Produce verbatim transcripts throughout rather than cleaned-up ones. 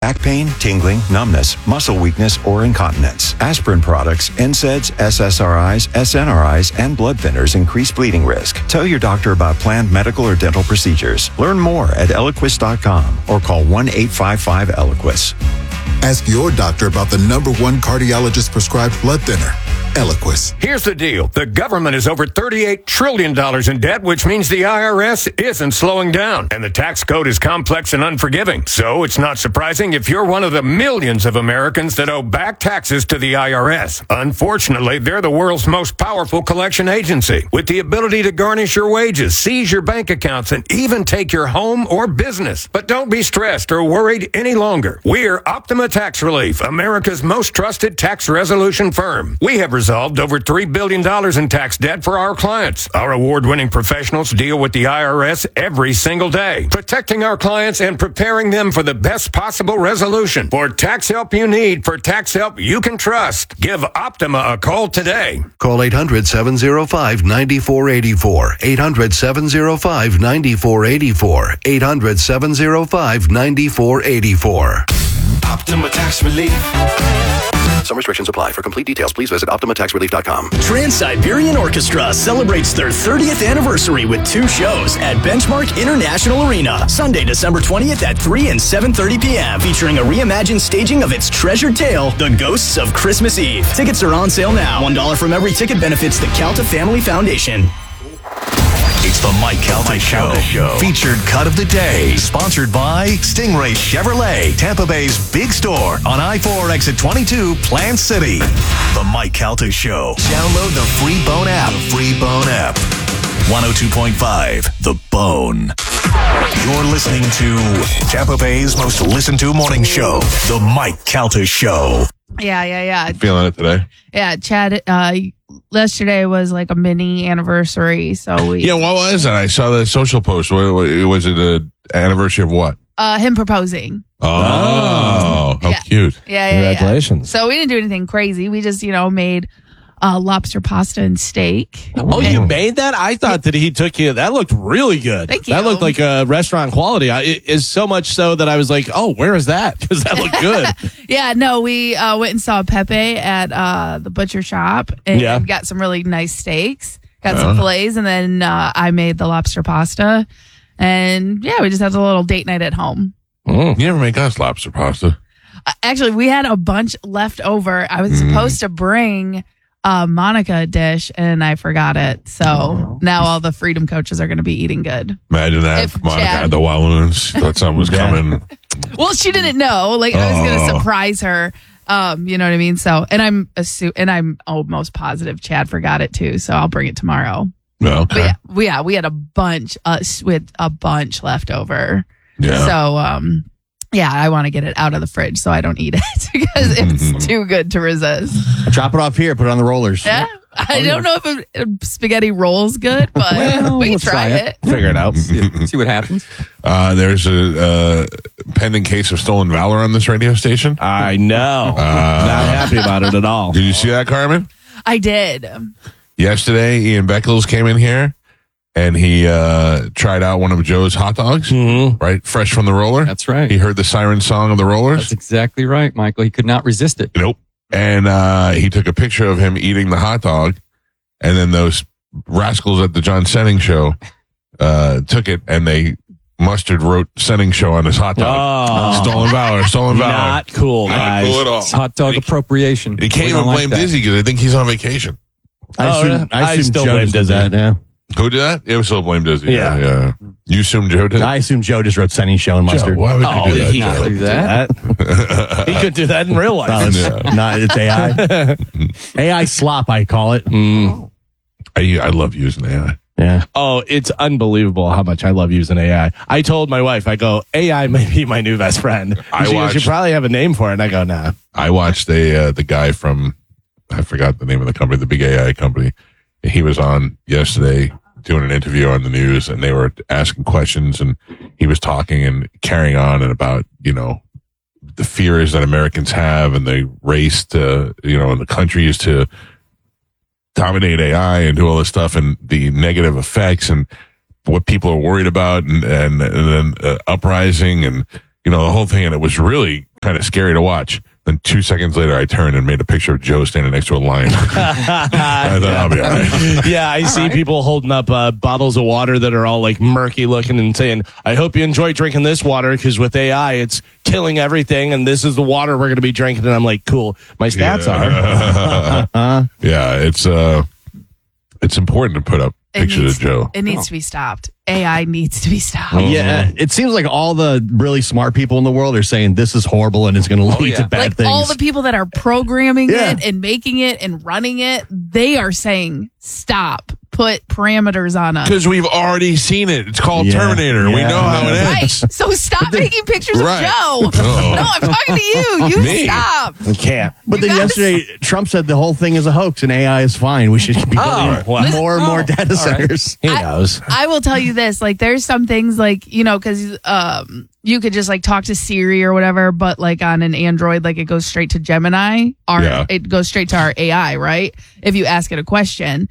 back pain, tingling, numbness, muscle weakness, or incontinence. Aspirin products, N SAIDs, S S R Is, S N R Is, and blood thinners increase bleeding risk. Tell your doctor about planned medical or dental procedures. Learn more at Eliquis dot com or call one eight five five Eliquis. Ask your doctor about the number one cardiologist prescribed blood thinner, Eliquis. Here's the deal. The government is over thirty-eight trillion dollars in debt, which means the I R S isn't slowing down. And the tax code is complex and unforgiving. So it's not surprising if you're one of the millions of Americans that owe back taxes to the I R S. Unfortunately, they're the world's most powerful collection agency, with the ability to garnish your wages, seize your bank accounts, and even take your home or business. But don't be stressed or worried any longer. We're Optima Tax Relief, America's most trusted tax resolution firm. We have resolved over three billion dollars in tax debt for our clients. Our award-winning professionals deal with the I R S every single day, protecting our clients and preparing them for the best possible resolution. For tax help you need, for tax help you can trust, give Optima a call today. Call eight hundred, seven oh five, nine four eight four. eight hundred, seven oh five, nine four eight four. eight hundred, seven oh five, nine four eight four. Optima Tax Relief. Some restrictions apply. For complete details, please visit Optima Tax Relief dot com. Trans-Siberian Orchestra celebrates their thirtieth anniversary with two shows at Benchmark International Arena. Sunday, December twentieth at three and seven thirty p.m. featuring a reimagined staging of its treasured tale, The Ghosts of Christmas Eve. Tickets are on sale now. one dollar from every ticket benefits the Calta Family Foundation. It's the Mike Calta Show. Show. Featured cut of the day. Sponsored by Stingray Chevrolet, Tampa Bay's big store on I four exit twenty-two, Plant City. The Mike Calta Show. Download the free Bone app. The free Bone app. one oh two point five, The Bone. You're listening to Tampa Bay's most listened to morning show, The Mike Calta Show. Yeah, yeah, yeah. Feeling it today? Yeah, Chad, uh, yesterday was like a mini anniversary, so we... Yeah, what was it? I saw the social post. What, what, was it an anniversary of what? Uh, him proposing. Oh, how yeah. cute. Yeah, yeah, Congratulations. Yeah. So we didn't do anything crazy. We just, you know, made uh, lobster pasta and steak. Oh, and, you made that? I thought that he took you. That looked really good. Thank you. That looked like a restaurant quality. I, it is so much so that I was like, oh, where is that? Because that looked good. Yeah, no, we uh, went and saw Pepe at uh, the butcher shop and Yeah. got some really nice steaks, got some fillets, and then uh, I made the lobster pasta. And yeah, we just had a little date night at home. Mm. You never make us lobster pasta. Uh, actually, we had a bunch left over. I was Mm. supposed to bring uh, Monica a dish, and I forgot it. So Oh. now all the Freedom coaches are going to be eating good. Imagine that. If Monica Chad- had the Walloons. Thought something was coming. Well, she didn't know. Like I was Oh. going to surprise her. Um, you know what I mean? So, and I'm assu- and I'm almost positive Chad forgot it too. So I'll bring it tomorrow. No, But okay. yeah, we, yeah, we had a bunch uh, with a bunch left over. Yeah. So, um, yeah, I want to get it out of the fridge so I don't eat it because it's too good to resist. Drop it off here. Put it on the rollers. Yeah. I don't know if a, a spaghetti roll's good, but Well, we can we'll try, try it. it. Figure it out. see, see what happens. Uh, there's a uh, pending case of stolen valor on this radio station. I know. Uh, Not happy about it at all. Did you see that, Carmen? I did. Yesterday, Ian Beckles came in here and he uh, tried out one of Joe's hot dogs, Mm-hmm. right? Fresh from the roller. That's right. He heard the siren song of the rollers. That's exactly right, Michael. He could not resist it. Nope. And uh, he took a picture of him eating the hot dog. And then those rascals at the John Senning show uh, took it and they mustard wrote Senning show on his hot dog. Oh. Stolen valor, stolen valor. Not cool, Not guys. cool at all. It's hot dog appropriation. He came We and don't like blamed that. Dizzy because I think he's on vacation. I Oh, assume, yeah. I I assume still Joe blame just does Dizzy. that. Yeah. Who did that? It was still blame Dizzy. Yeah. Yeah. yeah. You assume Joe did? I assume Joe just wrote Senny show and mustard. Joe, why would you oh, do that, he Joe? could Do do that. that. He could do that in real life. No, it's, Yeah. not, it's A I. A I slop, I call it. Mm. I, I love using A I. Yeah. Oh, it's unbelievable how much I love using A I. I told my wife, I go, A I may be my new best friend. I she goes, watched- you probably have a name for it. And I go, nah. I watched a, uh, the guy from, I forgot the name of the company, the big A I company. He was on yesterday doing an interview on the news and they were asking questions and he was talking and carrying on and about, you know, the fears that Americans have and the race to, you know, and the countries to dominate A I and do all this stuff and the negative effects and what people are worried about and, and, and then uh, uprising and, you know, the whole thing. And it was really kind of scary to watch. Then two seconds later, I turned and made a picture of Joe standing next to a lion. I thought I'll be all right. Yeah, I All see right. people holding up uh, bottles of water that are all like murky looking and saying, I hope you enjoy drinking this water because with A I, it's killing everything. And this is the water we're going to be drinking. And I'm like, cool. My stats Yeah. are. Yeah, it's uh, it's important to put up It pictures needs, of Joe. It needs to be stopped. A I needs to be stopped. Yeah, it seems like all the really smart people in the world are saying this is horrible and it's going to lead Oh, yeah. to bad Like things. all the people that are programming Yeah. it and making it and running it, they are saying stop. Put parameters on us. Because we've already seen it. It's called Yeah. Terminator. We Yeah. know how it Right. ends. So stop making pictures Right. of Joe. Oh. No, I'm talking to you. You Me? stop. We can't. But You then guys- yesterday, Trump said the whole thing is a hoax and A I is fine. We should be building Oh, well. more and more Oh, data centers. He I- knows. I will tell you this, like there's some things like, you know, because um, you could just like talk to Siri or whatever, but like on an Android, like it goes straight to Gemini. Our, Yeah. It goes straight to our A I, right? If you ask it a question.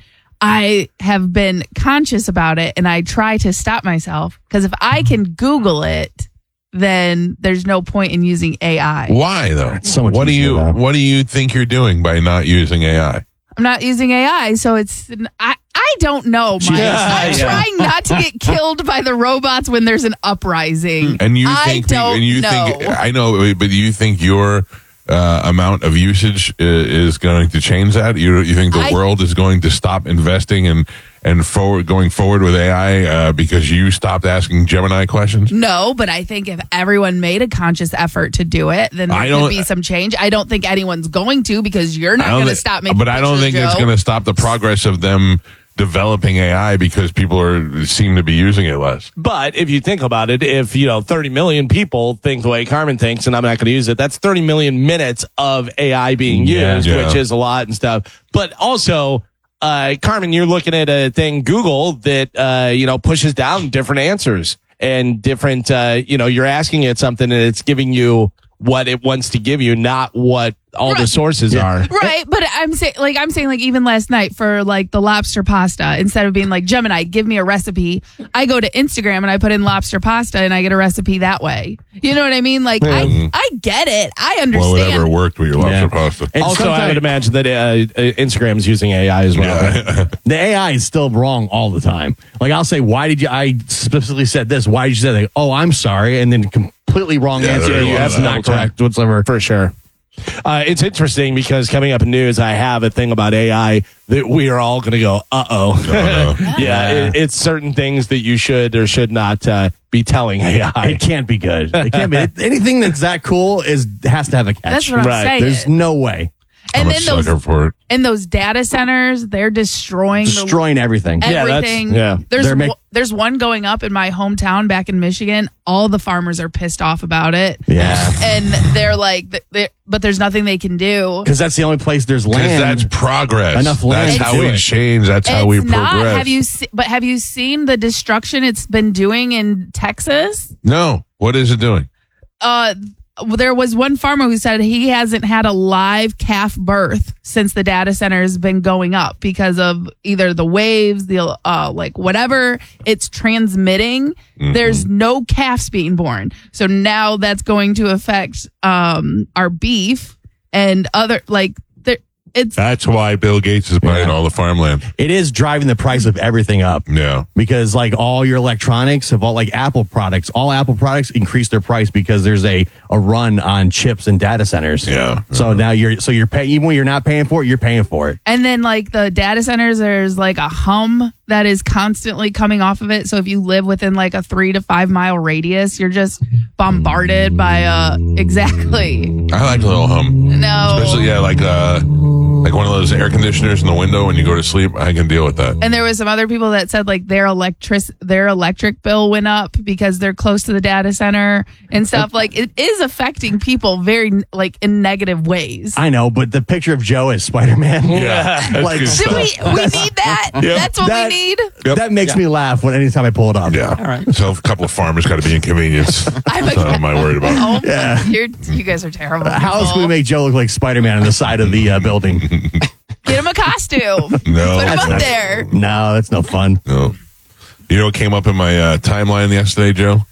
I have been conscious about it and I try to stop myself because if I can Google it, then there's no point in using A I. Why though? so much what do easier, you though. What do you think you're doing by not using A I? I'm not using A I, so it's I I don't know, Mike. Yeah, I'm yeah. trying not to get killed by the robots when there's an uprising. And you I think? don't and you know. think? I know, but you think your uh, amount of usage i- is going to change that? You you think the I- world is going to stop investing and and forward going forward with A I uh, because you stopped asking Gemini questions? No, but I think if everyone made a conscious effort to do it, then there I could don't- be some change. I don't think anyone's going to because you're I not don't going to thi- stop making But I don't pictures, think it's Joe. going to stop the progress of them developing A I because people are seem to be using it less. But if you think about it, if, you know, thirty million people think the way Carmen thinks and I'm not going to use it, that's thirty million minutes of A I being Yeah. used, Yeah. which is a lot and stuff. But also, uh, Carmen, you're looking at a thing, Google, that, uh, you know, pushes down different answers and different, uh, you know, you're asking it something and it's giving you what it wants to give you, not what all the Right. sources are. Right, but I'm saying, like, I'm saying, like, even last night for like the lobster pasta, instead of being like Gemini, give me a recipe, I go to Instagram and I put in lobster pasta and I get a recipe that way. You know what I mean? Like, I, I get it, I Well, understand. whatever worked with your lobster Yeah. pasta. And Also, I sometimes- would imagine that uh, uh, Instagram is using A I as well. Yeah. The A I is still wrong all the time. Like I'll say, why did you? I specifically said this. Why did you say that? Oh, I'm sorry, and then completely wrong Yeah, answer. there's a lot That's of not that. correct whatsoever. For sure. Uh, it's interesting because coming up in news, I have a thing about A I that we are all going to go, uh oh. Uh-oh. yeah, it, it's certain things that you should or should not uh, be telling A I. It can't be good. It can't be anything that's that cool. Is has to have a catch. That's what I'm Right. saying. There's no way and I'm a then those sucker for it. and those data centers, they're destroying the destroying everything. Yeah, that's- everything. yeah. There's They're make- one- there's one going up in my hometown back in Michigan. All the farmers are pissed off about it. Yeah, And they're like, they're, but there's nothing they can do. because that's the only place there's Because land. that's progress. Enough land That's to how do we it. change. That's how we It's not. progress. Have you? Se- but have you seen the destruction it's been doing in Texas? No. What is it doing? Uh, there was one farmer who said he hasn't had a live calf birth since the data center has been going up because of either the waves, the uh, like whatever it's transmitting. Mm-hmm. There's no calves being born, so now that's going to affect um our beef and other like there. It's That's why Bill Gates is buying Yeah. all the farmland. it is driving the price of everything up. Yeah. Because like all your electronics have all like Apple products, all Apple products increase their price because there's a, a run on chips and data centers. Yeah. So now you're so you're paying even when you're not paying for it, you're paying for it. And then like the data centers, there's like a hum that is constantly coming off of it. So if you live within like a three to five mile radius, you're just bombarded by uh exactly. I like a little hum. No. Especially, yeah, like uh, like one of those air conditioners in the window when you go to sleep. I can deal with that. And there was some other people that said like their electric their electric bill went up because they're close to the data center and stuff. Like it is affecting people very like in negative ways. I know, but the picture of Joe as Spider-Man, Yeah. That's like good Should we stuff. we need that? That's what That- we need. Yep. that makes me laugh when anytime I pull it up. Yeah. All right. So a couple of farmers got to be inconvenienced. I'm That's like, what am I worried about? oh, Yeah. you're, you guys are terrible. How else can we people. make Joe look like Spider-Man on the side of the uh, building? Get him a costume? No. Put him That's up not- there. No, that's no fun. No. You know what came up in my uh, timeline yesterday, Joe?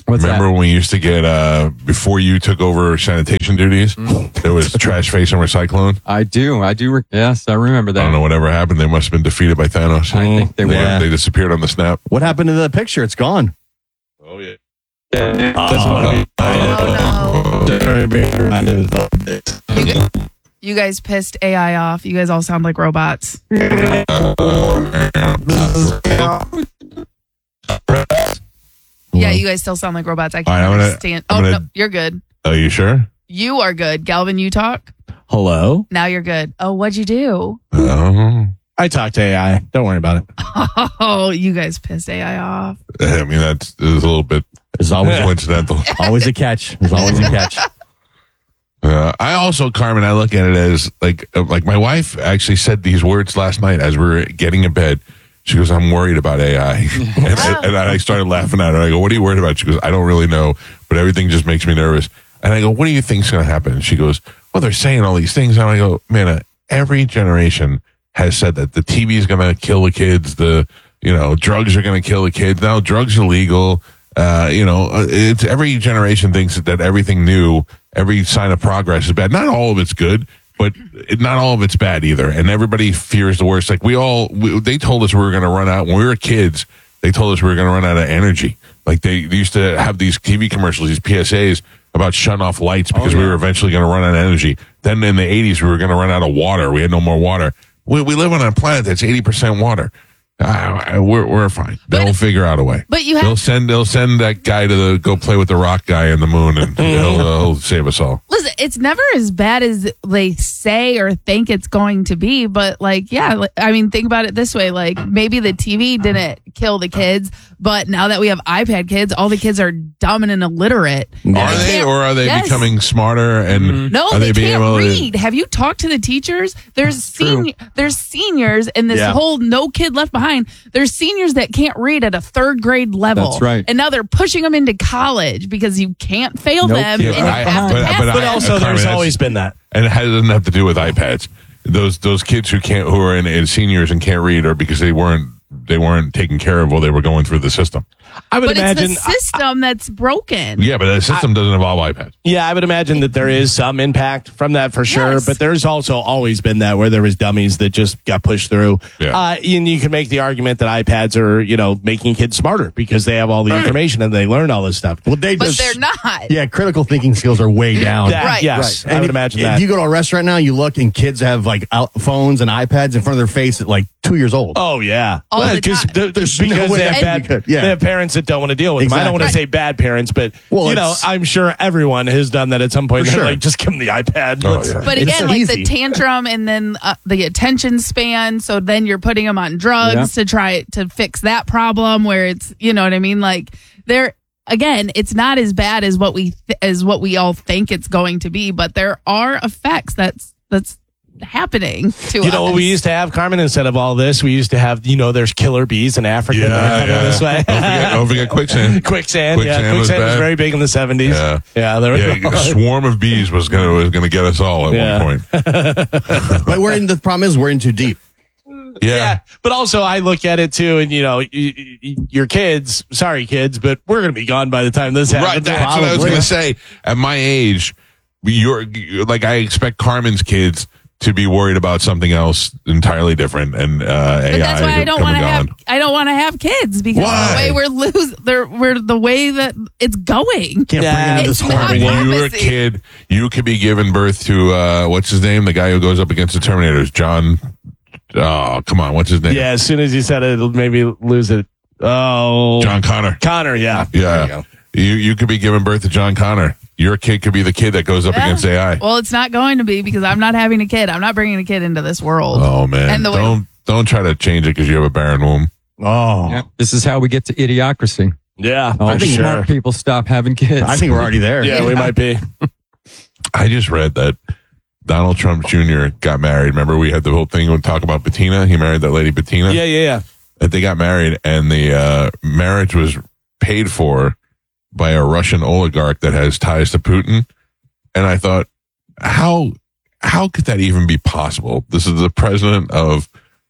What's Remember that? when we used to get, uh, before you took over sanitation duties, there was Trash Face and Recyclone? I do. I do. Re- yes, I remember that. I don't know whatever happened. They must have been defeated by Thanos. I think they They, were. they disappeared on the snap. What happened to the picture? It's gone. Oh, yeah. Oh, no. You, gu- you guys pissed A I off. You guys all sound like robots. Yeah, you guys still sound like robots. I can't All right, I'm gonna- understand. I'm Oh, gonna- no, you're good. Are you sure? You are good. Galvin, you talk. Hello? Now you're good. Oh, what'd you do? Oh. I talked to A I. Don't worry about it. Oh, you guys pissed A I off. I mean, that's is a little bit There's always coincidental. always a catch. There's always a catch. Uh, I also, Carmen, I look at it as like, uh, like my wife actually said these words last night as we were getting in bed. She goes, "I'm worried about A I," and, and I started laughing at her. I go, "What are you worried about?" She goes, "I don't really know, but everything just makes me nervous." And I go, "What do you think's going to happen?" And she goes, "Well, they're saying all these things." And I go, "Man, uh, every generation has said that the T V is going to kill the kids. The you know drugs are going to kill the kids. Now drugs are legal." Uh, you know, it's every generation thinks that everything new, every sign of progress is bad. Not all of it's good, but it, not all of it's bad either. And everybody fears the worst. Like we all, we, they told us we were going to run out when we were kids. They told us we were going to run out of energy. Like they, they used to have these T V commercials, these P S As about shutting off lights because Oh, yeah. we were eventually going to run out of energy. Then in the eighties, we were going to run out of water. We had no more water. We, we live on a planet that's eighty percent water. Uh, we're we're fine. They'll figure out a way. But you have- they'll send they'll send that guy to the go play with the rock guy in the moon, and he'll, uh, he'll save us all. Listen, it's never as bad as they say or think it's going to be, but like, yeah, like, I mean, think about it this way. Like maybe the T V didn't kill the kids, but now that we have iPad kids, all the kids are dumb and illiterate. Are they, can't- or are they Yes. becoming smarter? And No, are they, being can't able to- read. Have you talked to the teachers? There's senior, there's seniors in this Yeah. whole No Kid Left Behind. There's seniors that can't read at a third grade level. That's right. And now they're pushing them into college because you can't fail No them. Kid and you Left have to Behind. pass But- but them. But I- also, Carmen, there's that's- always been that. and it doesn't have to do with iPads. Those those kids who can't who are in, in seniors and can't read, or because they weren't they weren't taken care of while they were going through the system. I would but imagine. it's the system that's broken. Yeah, but the system doesn't involve iPads. Yeah, I would imagine that there is some impact from that for sure. Yes. But there's also always been that where there was dummies that just got pushed through. Yeah. Uh, and you can make the argument that iPads are, you know, making kids smarter because they have all the information and they learn all this stuff. Well, they But just they're not. Yeah, critical thinking skills are way down. That- Right. Yes, And I would if- imagine if that. you go to a restaurant now, you look and kids have like out- phones and iPads in front of their face at like two years old. Oh yeah, All the because time. they're- There's no because way they have that bad, could be good. Yeah. they have parents that don't want to deal with them. I don't want to Exactly. say bad parents, but Well, you know, it's- I'm sure everyone has done that at some point. For They're sure. like, just give them the iPad. Oh, Let's- yeah. But It's again, like easy. the tantrum and then uh, the attention span. So then you're putting them on drugs Yeah. to try to fix that problem where it's, you know what I mean? Like there, again, it's not as bad as what we, th- as what we all think it's going to be, but there are effects that's, that's happening to You us. know what we used to have, Carmen? Instead of all this, we used to have, you know, there's killer bees in Africa. Yeah, that are coming yeah. this way. Don't forget, don't forget quicksand. Quicksand, yeah, Quicksand was quicksand was, bad. very big in the seventies. Yeah, yeah, there was yeah. A swarm of bees was gonna was gonna get us all at Yeah. one point. But we're in the problem is we're in too deep. Yeah. Yeah, but also I look at it too, and you know, y- y- your kids. Sorry, kids, but we're gonna be gone by the time this happens. Right, that's what I was Probably. going to say. At my age, you're like I expect Carmen's kids to be worried about something else entirely different, and uh, But A I that's why I don't come want and to have gone. I don't want to have kids because Why? the way we're lose they're, we're the way that it's going. Can't Yeah. bring into this It's not horrible. When you were a Pharmacy. kid, you could be giving birth to uh, what's his name? The guy who goes up against the Terminators, John. Oh, come on, what's his name? Yeah, as soon as you said it, it'll maybe lose it. Oh, John Connor. Connor, yeah, Yeah, you, you could be giving birth to John Connor. Your kid could be the kid that goes up Yeah. against A I. Well, it's not going to be because I'm not having a kid. I'm not bringing a kid into this world. Oh man, And the way- don't don't try to change it because you have a barren womb. Oh, Yeah, this is how we get to idiocracy. yeah. All I the think smart people stop having kids. I think we're already there. Yeah, we might be. I just read that Donald Trump Junior got married. Remember, we had the whole thing when talk about Bettina. He married that lady Bettina. Yeah, yeah, yeah. That they got married, and the uh, marriage was paid for by a Russian oligarch that has ties to Putin. And I thought, how how could that even be possible? This is the president of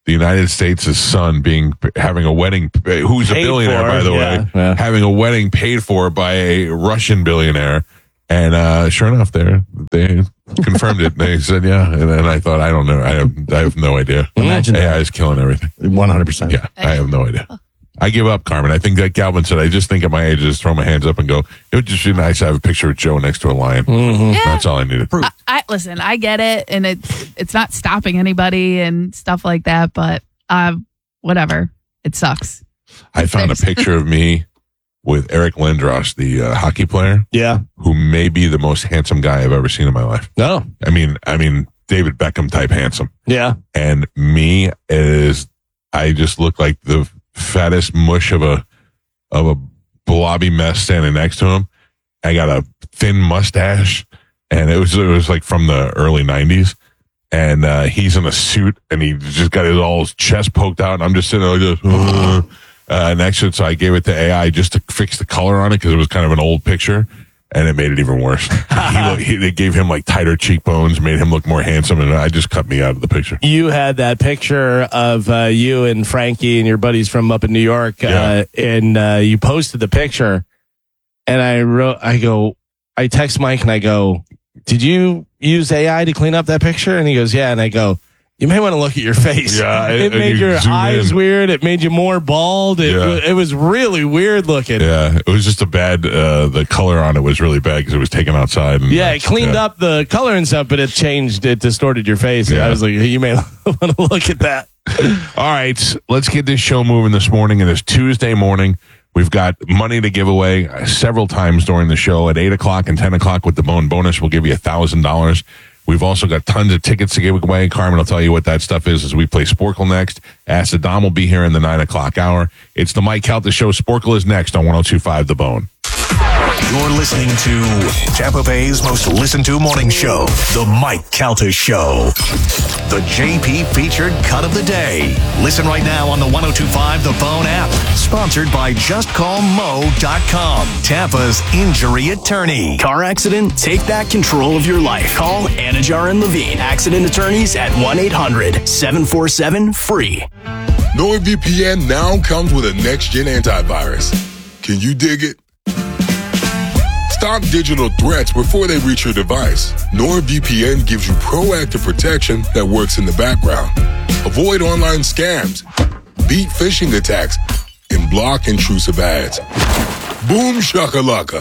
the United States' son being having a wedding, who's a Paid billionaire, for, by the yeah, way, yeah. having a wedding paid for by a Russian billionaire. And uh, sure enough, there they confirmed it. They said, yeah. And then I thought, I don't know. I have, I have no idea. Imagine A I that. is killing everything. one hundred percent. Yeah, I have no idea. I give up, Carmen. I think that Galvin said, I just think at my age, just throw my hands up and go, it would just be nice to have a picture of Joe next to a lion. Mm-hmm. Yeah. That's all I needed. I, I listen. I get it, and it's it's not stopping anybody and stuff like that. But uh, whatever, it sucks. I found a picture of me with Eric Lindros, the uh, hockey player. Yeah. Who may be the most handsome guy I've ever seen in my life. No. I mean, I mean, David Beckham type handsome. Yeah. And me is, I just look like the fattest mush of a, of a blobby mess standing next to him. I got a thin mustache, and it was, it was like from the early nineties. And uh, he's in a suit, and he just got his all his chest poked out, and I'm just sitting there like this. Uh, uh, next to it, so I gave it to A I just to fix the color on it because it was kind of an old picture, and it made it even worse. he, looked, he, they gave him like tighter cheekbones, made him look more handsome, and I just cut me out of the picture. You had that picture of uh, you and Frankie and your buddies from up in New York, Yeah. uh, and uh, you posted the picture. And I wrote, I go, I text Mike and I go, did you use A I to clean up that picture? And he goes, yeah. And I go, you may want to look at your face. Yeah, it and made you your zoom eyes in. weird. It made you more bald. It, Yeah. wa- it was really weird looking. Yeah, it was just a bad. Uh, the color on it was really bad because it was taken outside. And Yeah, it cleaned yeah. up the color and stuff, but it changed, it distorted your face. And Yeah. I was like, you may want to look at that. All right, let's get this show moving this morning. It is Tuesday morning. We've got money to give away uh, several times during the show at eight o'clock and ten o'clock with the Bone Bonus. We'll give you one thousand dollars. We've also got tons of tickets to give away. Carmen will tell you what that stuff is as we play Sporkle next. Ask the Dom will be here in the nine o'clock hour. It's the Mike Calta Show. Sporkle is next on one oh two point five The Bone. You're listening to Tampa Bay's most listened to morning show, The Mike Calta Show. The J P featured cut of the day. Listen right now on the one oh two point five The Bone app. Sponsored by just call mo dot com, Tampa's injury attorney. Car accident? Take back control of your life. Call Anajar and Levine Accident Attorneys at one eight hundred seven four seven free. NordVPN now comes with a next-gen antivirus. Can you dig it? Stop digital threats before they reach your device. NordVPN gives you proactive protection that works in the background. Avoid online scams, beat phishing attacks, and block intrusive ads. Boom shakalaka.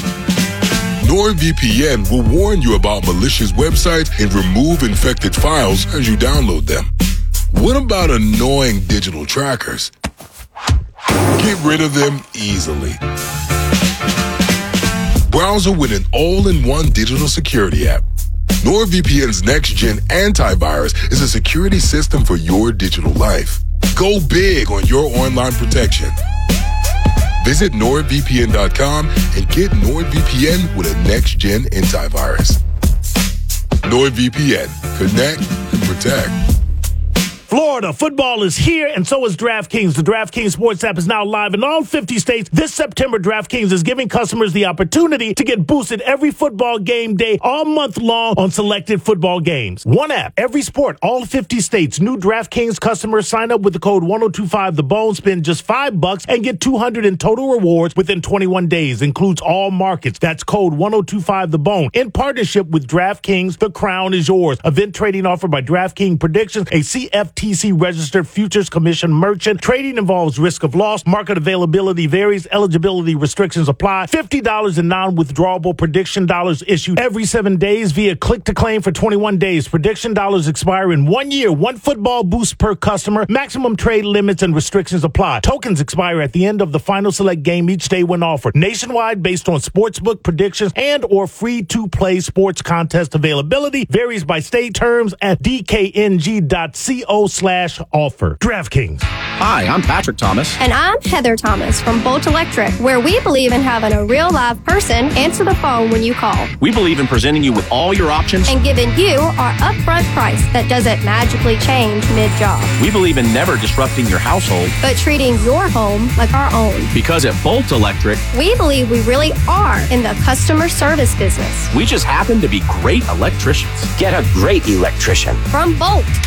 NordVPN will warn you about malicious websites and remove infected files as you download them. What about annoying digital trackers? Get rid of them easily. Browser with an all-in-one digital security app. NordVPN's next-gen antivirus is a security system for your digital life. Go big on your online protection. Visit nord V P N dot com and get NordVPN with a next-gen antivirus. NordVPN. Connect and protect. Florida football is here, and so is DraftKings. The DraftKings Sports app is now live in all fifty states. This September, DraftKings is giving customers the opportunity to get boosted every football game day all month long on selected football games. One app, every sport, all fifty states. New DraftKings customers sign up with the code one oh two five The Bone, spend just five bucks, and get two hundred in total rewards within twenty-one days. Includes all markets. That's code one oh two five The Bone. In partnership with DraftKings, the crown is yours. Event trading offered by DraftKings Predictions, a C F T C registered futures commission merchant. Trading involves risk of loss. Market availability varies. Eligibility restrictions apply. fifty dollars in non-withdrawable prediction dollars issued every seven days via click to claim for twenty-one days. Prediction dollars expire in one year. One football boost per customer. Maximum trade limits and restrictions apply. Tokens expire at the end of the final select game each day when offered. Nationwide based on sportsbook predictions and or free-to-play sports contest availability. Varies by state. Terms at d k n g dot co slash offer. DraftKings. Hi, I'm Patrick Thomas. And I'm Heather Thomas from Bolt Electric, where we believe in having a real live person answer the phone when you call. We believe in presenting you with all your options and giving you our upfront price that doesn't magically change mid-job. We believe in never disrupting your household, but treating your home like our own. Because at Bolt Electric, we believe we really are in the customer service business. We just happen to be great electricians. Get a great electrician from Bolt.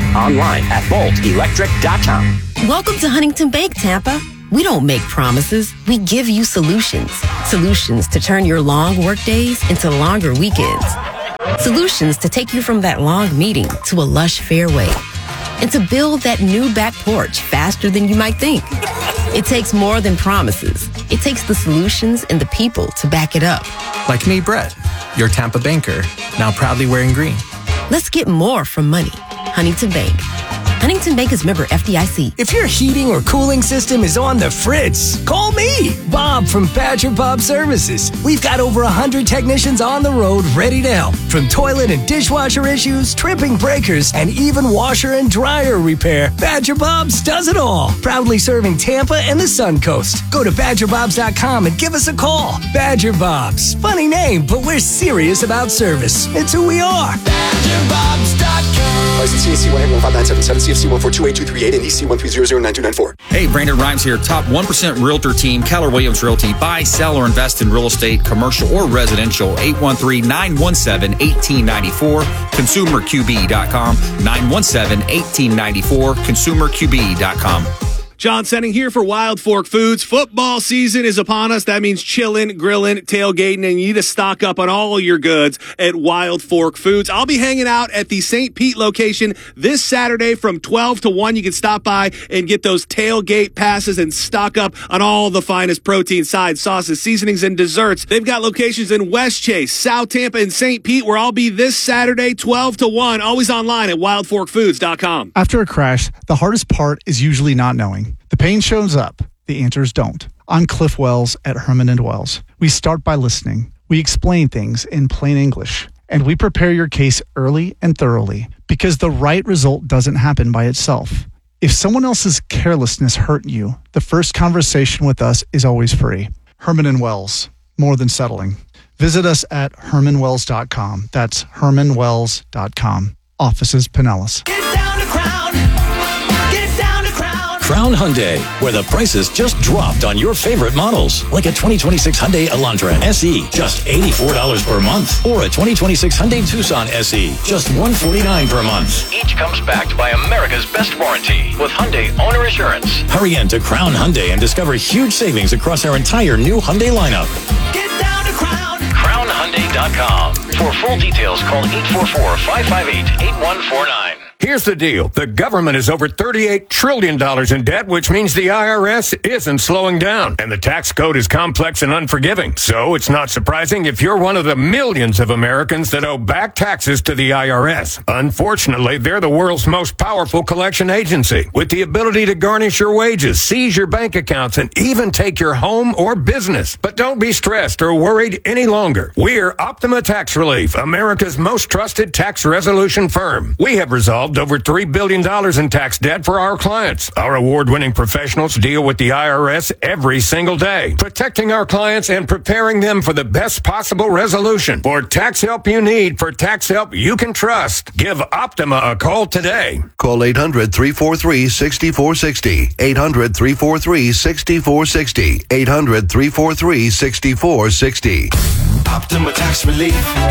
Online at bolt electric dot com. Welcome to Huntington Bank, Tampa. We don't make promises. We give you solutions. Solutions to turn your long work days into longer weekends. Solutions to take you from that long meeting to a lush fairway. And to build that new back porch faster than you might think. It takes more than promises. It takes the solutions and the people to back it up. Like me, Brett, your Tampa banker, now proudly wearing green. Let's get more from money. Huntington Bank. Huntington Bank is member F D I C. If your heating or cooling system is on the fritz, call me, Bob from Badger Bob Services. We've got over one hundred technicians on the road ready to help. From toilet and dishwasher issues, tripping breakers, and even washer and dryer repair, Badger Bob's does it all. Proudly serving Tampa and the Sun Coast. Go to badger bobs dot com and give us a call. Badger Bob's. Funny name, but we're serious about service. It's who we are. badger bobs dot com. License C A C one one five nine seven seven, C F C one four two eight two three eight, and E C one three zero zero nine two nine four. Hey, Brandon Rhymes here. Top one percent Realtor team, Keller Williams Realty. Buy, sell, or invest in real estate, commercial or residential. eight one three, nine one seven, one eight nine four. consumer q b dot com. nine one seven, one eight nine four. consumer q b dot com. John Senning here for Wild Fork Foods. Football season is upon us. That means chilling, grilling, tailgating, and you need to stock up on all your goods at Wild Fork Foods. I'll be hanging out at the Saint Pete location this Saturday from twelve to one. You can stop by and get those tailgate passes and stock up on all the finest protein, sides, sauces, seasonings, and desserts. They've got locations in West Chase, South Tampa, and Saint Pete, where I'll be this Saturday, twelve to one. Always online at wild fork foods dot com. After a crash, the hardest part is usually not knowing. The pain shows up, the answers don't. I'm Cliff Wells at Herman and Wells. We start by listening. We explain things in plain English, and we prepare your case early and thoroughly because the right result doesn't happen by itself. If someone else's carelessness hurt you, the first conversation with us is always free. Herman and Wells, more than settling. Visit us at herman wells dot com. That's herman wells dot com. Offices Pinellas. Crown Hyundai, where the prices just dropped on your favorite models. Like a twenty twenty-six Hyundai Elantra S E, just eighty-four dollars per month. Or a twenty twenty-six Hyundai Tucson S E, just one hundred forty-nine dollars per month. Each comes backed by America's best warranty with Hyundai Owner Assurance. Hurry in to Crown Hyundai and discover huge savings across our entire new Hyundai lineup. Get down to Crown. crown hyundai dot com. For full details, call eight four four, five five eight, eight one four nine. Here's the deal. The government is over thirty-eight trillion dollars in debt, which means the I R S isn't slowing down. And the tax code is complex and unforgiving. So it's not surprising if you're one of the millions of Americans that owe back taxes to the I R S. Unfortunately, they're the world's most powerful collection agency, with the ability to garnish your wages, seize your bank accounts, and even take your home or business. But don't be stressed or worried any longer. We're Optima Tax Relief, America's most trusted tax resolution firm. We have resolved over three billion dollars in tax debt for our clients. Our award-winning professionals deal with the I R S every single day, protecting our clients and preparing them for the best possible resolution. For tax help you need, for tax help you can trust, give Optima a call today. Call eight hundred, three four three, six four six zero. eight hundred, three four three, six four six zero. eight hundred, three four three, six four six zero. Optima Tax Relief.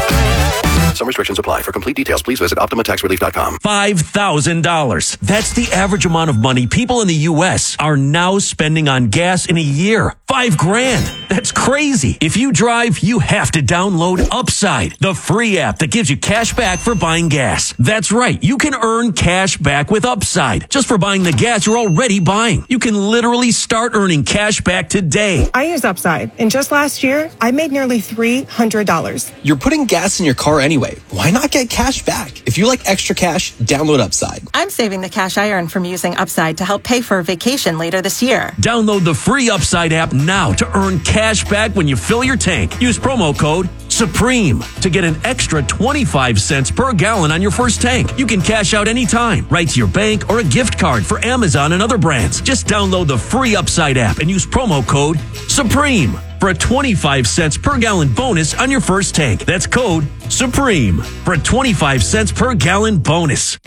Some restrictions apply. For complete details, please visit optima tax relief dot com. five thousand dollars. That's the average amount of money people in the U S are now spending on gas in a year. Five grand. That's crazy. If you drive, you have to download Upside, the free app that gives you cash back for buying gas. That's right. You can earn cash back with Upside just for buying the gas you're already buying. You can literally start earning cash back today. I use Upside, and just last year, I made nearly three hundred dollars. You're putting gas in your car anyway. Why not get cash back? If you like extra cash, download Upside. I'm saving the cash I earn from using Upside to help pay for a vacation later this year. Download the free Upside app now to earn cash back when you fill your tank. Use promo code SUPREME to get an extra twenty-five cents per gallon on your first tank. You can cash out anytime, right to your bank or a gift card for Amazon and other brands. Just download the free Upside app and use promo code SUPREME for a twenty-five cents per gallon bonus on your first tank. That's code SUPREME for a twenty-five cents per gallon bonus.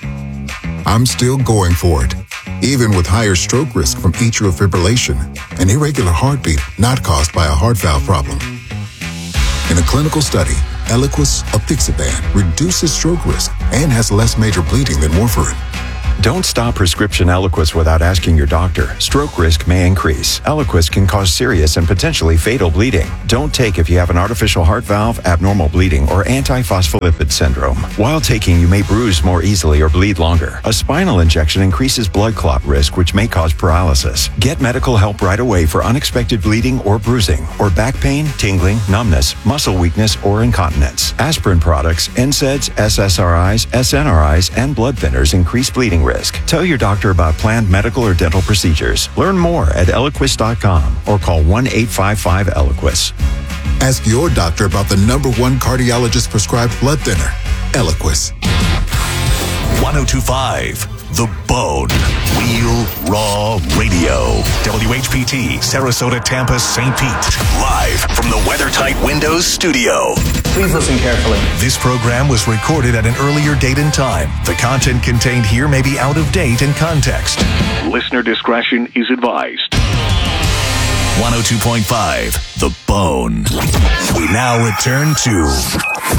I'm still going for it, even with higher stroke risk from atrial fibrillation, an irregular heartbeat not caused by a heart valve problem. In a clinical study, Eliquis apixaban reduces stroke risk and has less major bleeding than warfarin. Don't stop prescription Eliquis without asking your doctor. Stroke risk may increase. Eliquis can cause serious and potentially fatal bleeding. Don't take if you have an artificial heart valve, abnormal bleeding, or antiphospholipid syndrome. While taking, you may bruise more easily or bleed longer. A spinal injection increases blood clot risk, which may cause paralysis. Get medical help right away for unexpected bleeding or bruising, or back pain, tingling, numbness, muscle weakness, or incontinence. Aspirin products, N SAIDs, S S R Is, S N R Is, and blood thinners increase bleeding risk. Tell your doctor about planned medical or dental procedures. Learn more at Eliquis dot com or call one eight five five Eliquis. Ask your doctor about the number one cardiologist prescribed blood thinner, Eliquis. ten twenty-five The Bone. Real Raw Radio. W H P T, Sarasota, Tampa, Saint Pete. Live from the WeatherTight Windows studio. Please listen carefully. This program was recorded at an earlier date and time. The content contained here may be out of date in context. Listener discretion is advised. one oh two point five The Bone. We now return to